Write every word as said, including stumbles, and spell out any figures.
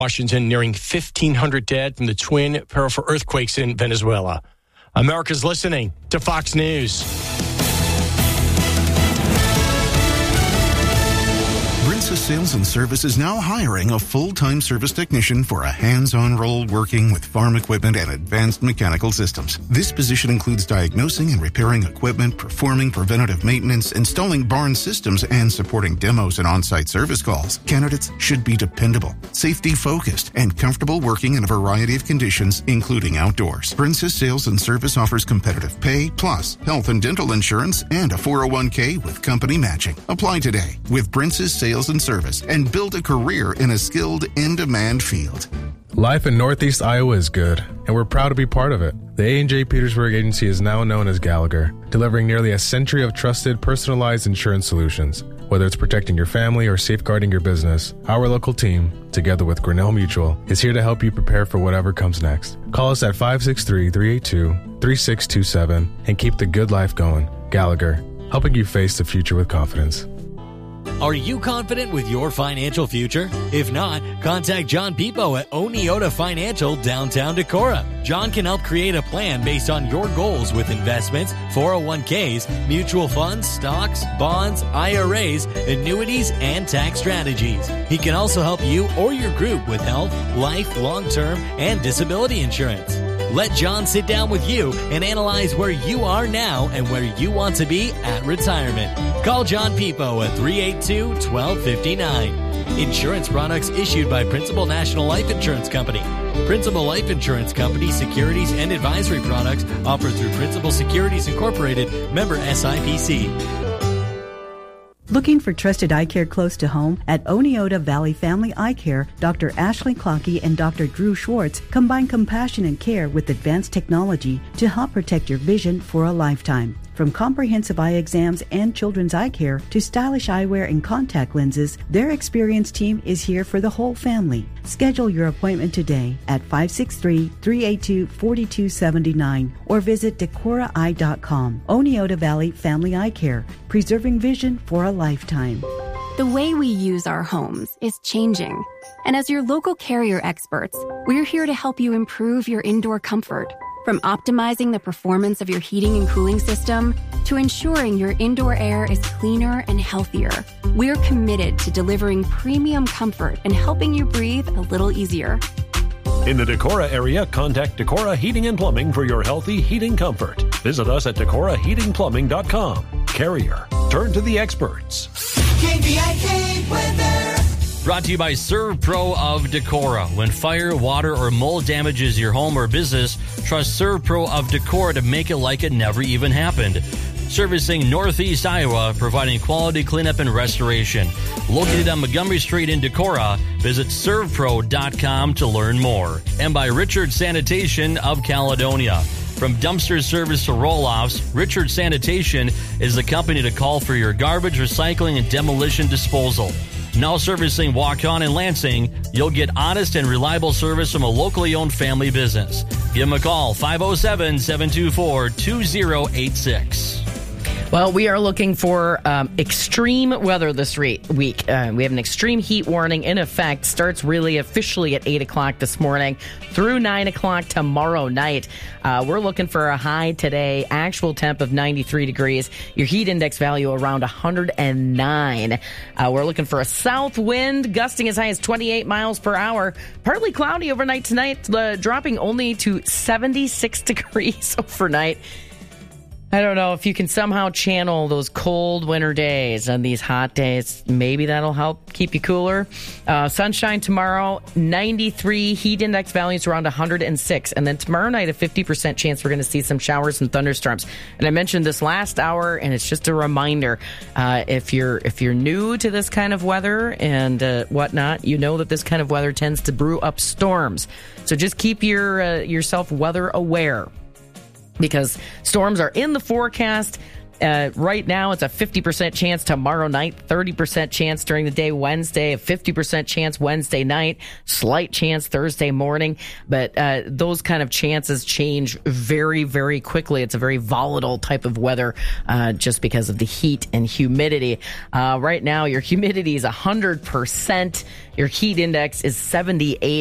Washington nearing fifteen hundred dead from the twin powerful earthquakes in Venezuela. America's listening to Fox News. Brinsis Sales and Service is now hiring a full-time service technician for a hands-on role working with farm equipment and advanced mechanical systems. This position includes diagnosing and repairing equipment, performing preventative maintenance, installing barn systems, and supporting demos and on-site service calls. Candidates should be dependable, safety-focused, and comfortable working in a variety of conditions, including outdoors. Brinsis Sales and Service offers competitive pay, plus health and dental insurance, and a four oh one k with company matching. Apply today with Brinsis Sales and Service and build a career in a skilled, in-demand field. Life in Northeast Iowa is good, and we're proud to be part of it. The A and J Petersburg Agency is now known as Gallagher, delivering nearly a century of trusted, personalized insurance solutions. Whether it's protecting your family or safeguarding your business, our local team, together with Grinnell Mutual, is here to help you prepare for whatever comes next. Call us at five six three, three eight two, three six two seven and keep the good life going. Gallagher, helping you face the future with confidence. Are you confident with your financial future? If not, contact John Pipo at Oneota Financial, downtown Decorah. John can help create a plan based on your goals with investments, four oh one k's, mutual funds, stocks, bonds, I R As, annuities, and tax strategies. He can also help you or your group with health, life, long-term, and disability insurance. Let John sit down with you and analyze where you are now and where you want to be at retirement. Call John Pipo at three eight two, one two five nine. Insurance products issued by Principal National Life Insurance Company. Principal Life Insurance Company securities and advisory products offered through Principal Securities Incorporated, member S I P C. Looking for trusted eye care close to home? At Oneota Valley Family Eye Care, Doctor Ashley Clockey and Doctor Drew Schwartz combine compassionate care with advanced technology to help protect your vision for a lifetime. From comprehensive eye exams and children's eye care to stylish eyewear and contact lenses, their experienced team is here for the whole family. Schedule your appointment today at five six three, three eight two, four two seven nine or visit Decorah Eye dot com. Oneota Valley Family Eye Care, preserving vision for a lifetime. The way we use our homes is changing. And as your local Carrier experts, we're here to help you improve your indoor comfort. From optimizing the performance of your heating and cooling system to ensuring your indoor air is cleaner and healthier, we're committed to delivering premium comfort and helping you breathe a little easier. In the Decorah area, contact Decorah Heating and Plumbing for your healthy heating comfort. Visit us at Decorah Heating Plumbing dot com. Carrier. Turn to the experts. K V I K weather. Brought to you by ServPro of Decorah. When fire, water, or mold damages your home or business, trust ServPro of Decorah to make it like it never even happened. Servicing Northeast Iowa, providing quality cleanup and restoration. Located on Montgomery Street in Decorah, visit serv pro dot com to learn more. And by Richard Sanitation of Caledonia. From dumpster service to roll-offs, Richard Sanitation is the company to call for your garbage, recycling, and demolition disposal. Now servicing Waukon and Lansing, you'll get honest and reliable service from a locally owned family business. Give them a call, five oh seven, seven two four, two oh eight six. Well, we are looking for um, extreme weather this re- week. Uh, we have an extreme heat warning in effect. Starts really officially at eight o'clock this morning through nine o'clock tomorrow night. Uh, we're looking for a high today, actual temp of ninety-three degrees. Your heat index value around one hundred nine. Uh, we're looking for a south wind gusting as high as twenty-eight miles per hour. Partly cloudy overnight tonight, uh, dropping only to seventy-six degrees overnight. I don't know if you can somehow channel those cold winter days and these hot days. Maybe that'll help keep you cooler. Uh, sunshine tomorrow, ninety-three. Heat index values around one hundred six. And then tomorrow night, a fifty percent chance we're going to see some showers and thunderstorms. And I mentioned this last hour, and it's just a reminder. Uh, if you're if you're new to this kind of weather and uh, whatnot, you know that this kind of weather tends to brew up storms. So just keep your uh, yourself weather aware, because storms are in the forecast, Uh, right now, it's a fifty percent chance tomorrow night, thirty percent chance during the day Wednesday, a fifty percent chance Wednesday night, slight chance Thursday morning. But uh, those kind of chances change very, very quickly. It's a very volatile type of weather uh, just because of the heat and humidity. Uh, right now, your humidity is one hundred percent. Your heat index is seventy-eight.